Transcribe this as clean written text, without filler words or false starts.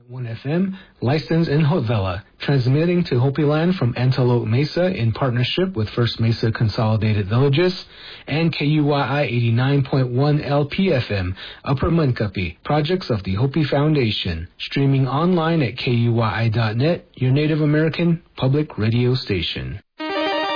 1 FM, licensed in Haute-Villa, transmitting to Hopi Land from Antelope Mesa in partnership with First Mesa Consolidated Villages, and KUYI 89.1 LPFM, Upper Munkapi, projects of the Hopi Foundation, streaming online at KUYI.net, your Native American public radio station.